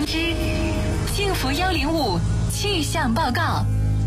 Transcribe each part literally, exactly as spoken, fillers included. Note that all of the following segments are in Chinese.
之幸福幺零五气象报告。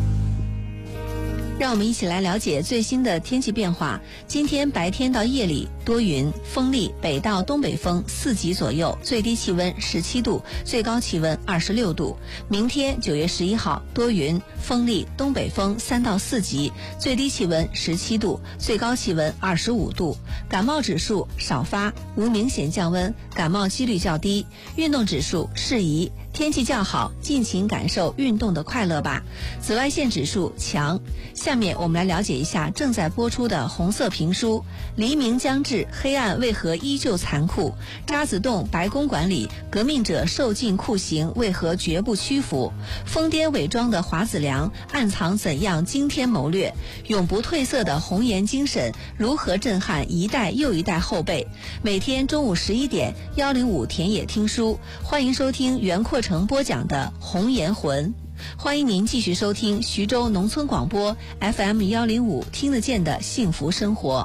让我们一起来了解最新的天气变化。今天白天到夜里多云，风力北到东北风四级左右，最低气温十七度，最高气温二十六度。明天九月十一号多云，风力东北风三到四级，最低气温十七度，最高气温二十五度。感冒指数少发，无明显降温，感冒几率较低。运动指数适宜，天气较好，尽情感受运动的快乐吧。紫外线指数强。下面我们来了解一下正在播出的红色评书。黎明将至，黑暗为何依旧残酷？渣滓洞白宫馆里，革命者受尽酷刑，为何绝不屈服？疯癫伪装的华子良，暗藏怎样惊天谋略？永不褪色的红颜精神，如何震撼一代又一代后辈？每天中午十一点，幺零五田野听书，欢迎收听袁阔成播讲的《红颜魂》。欢迎您继续收听徐州农村广播 F M 幺零五听得见的幸福生活。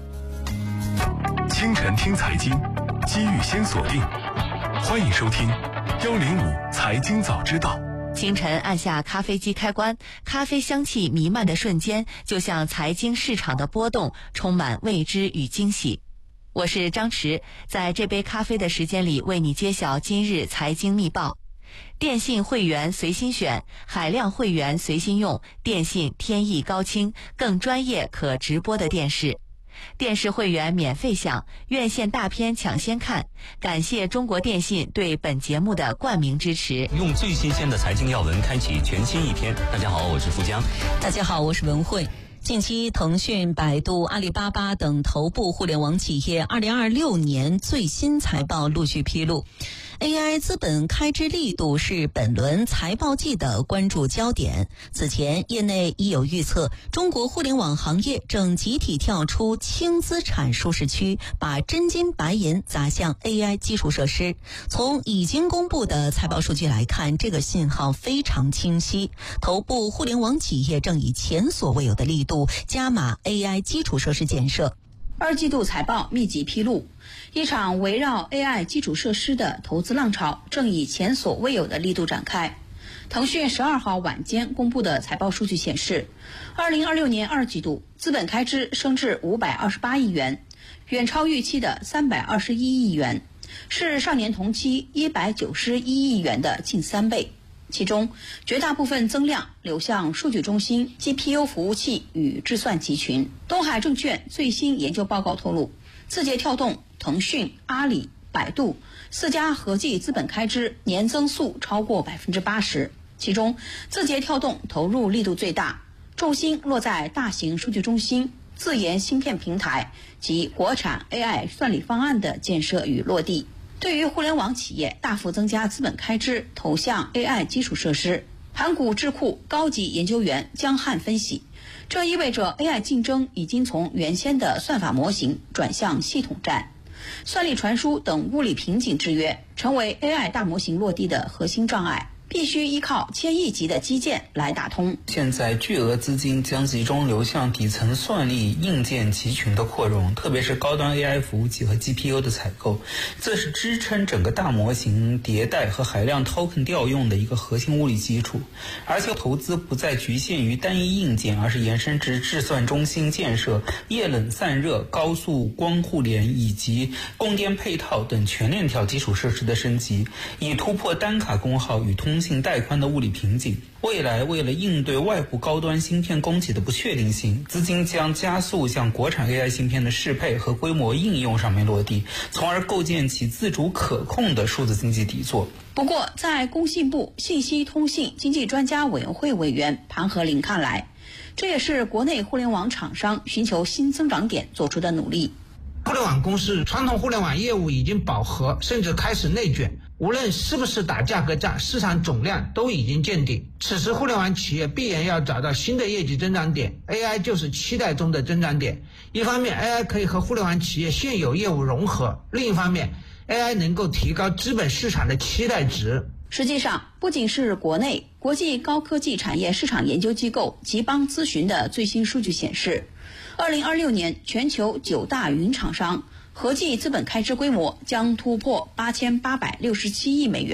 清晨听财经，机遇先锁定。欢迎收听幺零五财经早知道。 清晨按下咖啡机开关，咖啡香气弥漫的瞬间，就像财经市场的波动，充满未知与惊喜。我是张弛，在这杯咖啡的时间里，为你揭晓今日财经密报。电信会员随心选，海量会员随心用，电信天翼高清，更专业可直播的电视。电视会员免费享，院线大片抢先看。感谢中国电信对本节目的冠名支持。 用最新鲜的财经要闻开启全新一天。大家好，我是富江。 大家好，我是文慧。近期，腾讯、百度、阿里巴巴等头部互联网企业二零二六年最新财报陆续披露。A I 资本开支力度是本轮财报季的关注焦点。此前，业内已有预测，中国互联网行业正集体跳出轻资产舒适区，把真金白银砸向 A I 基础设施。从已经公布的财报数据来看，这个信号非常清晰。头部互联网企业正以前所未有的力度加码 A I 基础设施建设。 二季度财报密集披露，一场围绕 A I 基础设施的投资浪潮正以前所未有的力度展开。腾讯十二号晚间公布的财报数据显示，二零二六年二季度资本开支升至五百二十八亿元，远超预期的三百二十一亿元，是上年同期一百九十一亿元的近三倍。其中绝大部分增量流向数据中心、G P U 服务器与计算集群。东海证券最新研究报告透露，字节跳动、腾讯、阿里、百度四家合计资本开支年增速超过 百分之八十， 其中字节跳动投入力度最大，重心落在大型数据中心、自研芯片平台及国产 A I 算力方案的建设与落地。对于互联网企业大幅增加资本开支投向 A I 基础设施，盘古智库高级研究员江汉分析，这意味着 A I 竞争已经从原先的算法模型转向系统战，算力传输等物理瓶颈制约成为 A I 大模型落地的核心障碍，必须依靠千亿级的基建来打通。 现在巨额资金将集中流向底层算力硬件集群的扩容，特别是高端 A I 服务器和 G P U 的采购，这是支撑整个大模型迭代和海量 token 调用的一个核心物理基础。而且投资不再局限于单一硬件，而是延伸至计算中心建设、液冷散热、高速光互联以及供电配套等全链条基础设施的升级，以突破单卡功耗与通信带宽的物理瓶颈。未来为了应对外部高端芯片供给的不确定性，资金将加速向国产 A I 芯片的适配和规模应用上面落地，从而构建起自主可控的数字经济底座。 不过，在工信部信息通信经济专家委员会委员庞和林看来，这也是国内互联网厂商寻求新增长点做出的努力。 互联网公司传统互联网业务已经饱和，甚至开始内卷，无论是不是打价格战，市场总量都已经见顶。此时互联网企业必然要找到新的业绩增长点， A I 就是期待中的增长点。一方面 A I 可以和互联网企业现有业务融合，另一方面 A I 能够提高资本市场的期待值。 实际上，不仅是国内，国际高科技产业市场研究机构吉邦咨询的最新数据显示，二零二六年全球九大云厂商合计资本开支规模将突破八千八百六十七亿美元，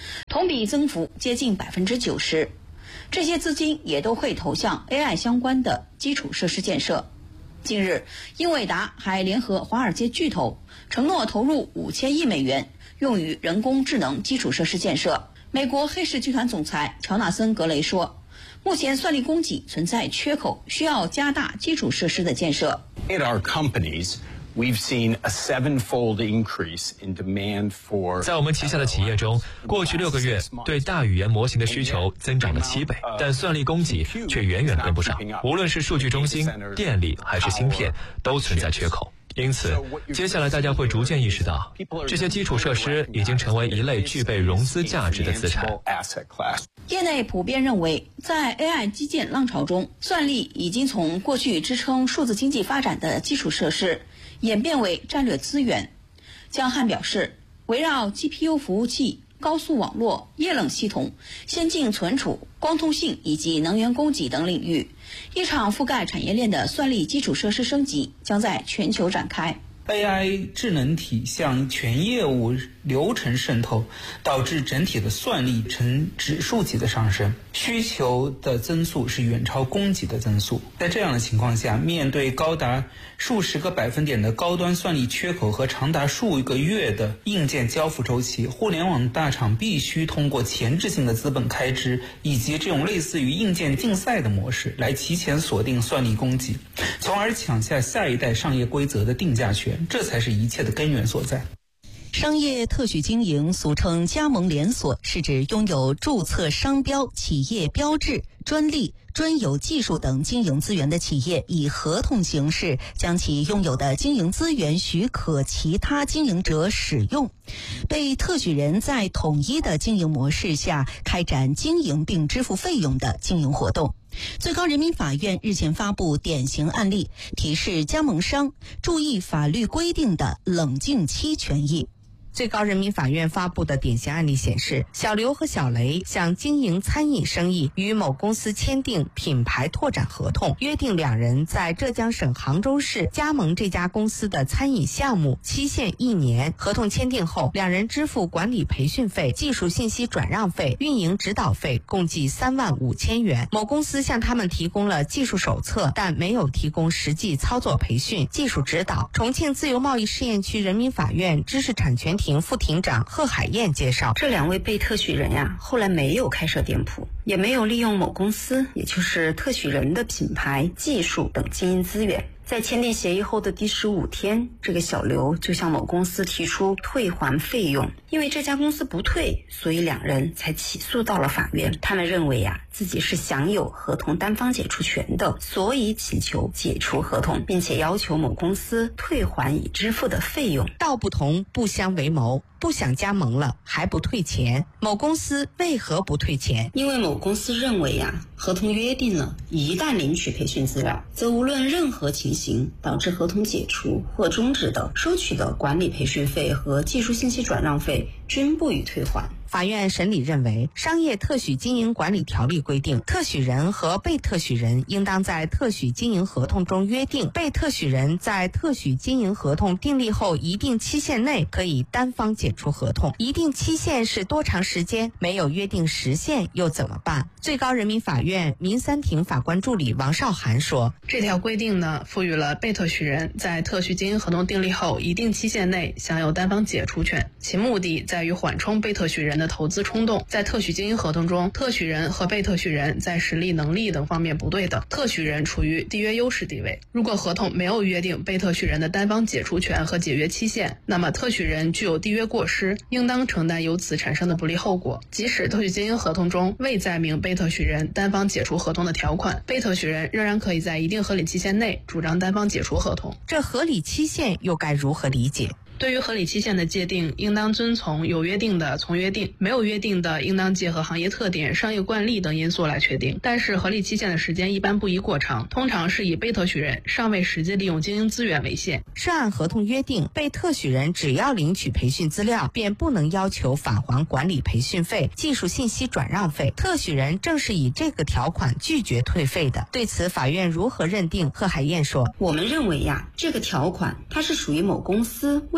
同比增幅接近百分之九十。这些资金也都会投向 A I 相关的基础设施建设。近日，英伟达还联合华尔街巨头，承诺投入五千亿美元，用于人工智能基础设施建设。美国黑石集团总裁乔纳森·格雷说，目前算力供给存在缺口，需要加大基础设施的建设。 At our companies, we've seen a seven-fold increase in demand for. 在我们旗下的企业中，过去六个月对大语言模型的需求增长了七倍，但算力供给却远远跟不上。无论是数据中心、电力还是芯片，都存在缺口。因此，接下来大家会逐渐意识到，这些基础设施已经成为一类具备融资价值的资产。 业内普遍认为，在 A I 基建浪潮中，算力已经从过去支撑数字经济发展的基础设施演变为战略资源。江汉表示，围绕 G P U 服务器、高速网络、液冷系统、先进存储、光通信以及能源供给等领域，一场覆盖产业链的算力基础设施升级将在全球展开。 A I 智能体向全业务流程渗透，导致整体的算力呈指数级的上升，需求的增速是远超供给的增速。在这样的情况下，面对高达数十个百分点的高端算力缺口和长达数个月的硬件交付周期，互联网大厂必须通过前置性的资本开支以及这种类似于硬件竞赛的模式来提前锁定算力供给，从而抢下下一代商业规则的定价权，这才是一切的根源所在。 商业特许经营，俗称加盟连锁，是指拥有注册商标、企业标志、专利、专有技术等经营资源的企业，以合同形式将其拥有的经营资源许可其他经营者使用，被特许人在统一的经营模式下开展经营并支付费用的经营活动。最高人民法院日前发布典型案例，提示加盟商注意法律规定的冷静期权益。 最高人民法院发布的典型案例显示，小刘和小雷想经营餐饮生意，与某公司签订品牌拓展合同，约定两人在浙江省杭州市加盟这家公司的餐饮项目，期限一年。合同签订后，两人支付管理培训费、技术信息转让费、运营指导费，共计三万五千元。某公司向他们提供了技术手册，但没有提供实际操作培训、技术指导。重庆自由贸易试验区人民法院知识产权庭副庭长贺海燕介绍， 这两位被特许人呀，后来没有开设店铺，也没有利用某公司，也就是特许人的品牌、技术等经营资源。在签订协议后的第十五天，这个小刘就向某公司提出退还费用，因为这家公司不退，所以两人才起诉到了法院。他们认为呀、啊，自己是享有合同单方解除权的，所以请求解除合同，并且要求某公司退还已支付的费用。 道不同不相为谋，不想加盟了还不退钱，某公司为何不退钱？ 因为某公司认为呀、啊，合同约定了，一旦领取培训资料，则无论任何情形导致合同解除或终止的，收取的管理培训费和技术信息转让费均不予退还。 法院审理认为，商业特许经营管理条例规定，特许人和被特许人应当在特许经营合同中约定，被特许人在特许经营合同订立后一定期限内可以单方解除合同。一定期限是多长时间？没有约定时限又怎么办？最高人民法院民三庭法官助理王少涵说， 这条规定呢，赋予了被特许人在特许经营合同订立后一定期限内享有单方解除权，其目的在于缓冲被特许人的投资冲动。在特许经营合同中，特许人和被特许人在实力、能力等方面不对等，特许人处于缔约优势地位。如果合同没有约定被特许人的单方解除权和解约期限，那么特许人具有缔约过失，应当承担由此产生的不利后果。即使特许经营合同中未载明被特许人单方解除合同的条款，被特许人仍然可以在一定合理期限内主张单方解除合同。 这合理期限又该如何理解？ 对于合理期限的界定，应当遵从有约定的从约定，没有约定的应当结合行业特点、商业惯例等因素来确定。但是合理期限的时间一般不宜过长，通常是以被特许人尚未实际利用经营资源为限。 涉案合同约定，被特许人只要领取培训资料，便不能要求返还管理培训费、技术信息转让费。特许人正是以这个条款拒绝退费的。对此，法院如何认定？贺海燕说， 我们认为呀，这个条款它是属于某公司为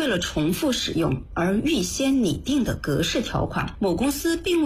为了重复使用而预先拟定的格式条款，某公司并未